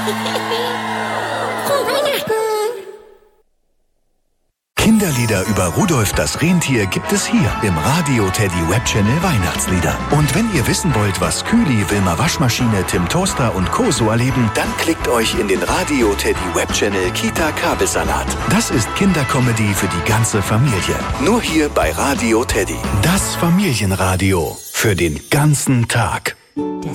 Frohe Weihnachten! Kinderlieder über Rudolf das Rentier gibt es hier im Radio Teddy Webchannel Weihnachtslieder. Und wenn ihr wissen wollt, was Kühli, Wilma Waschmaschine, Tim Toaster und Co. so erleben, dann klickt euch in den Radio Teddy Webchannel Kita Kabelsalat. Das ist Kindercomedy für die ganze Familie. Nur hier bei Radio Teddy. Das Familienradio für den ganzen Tag. Der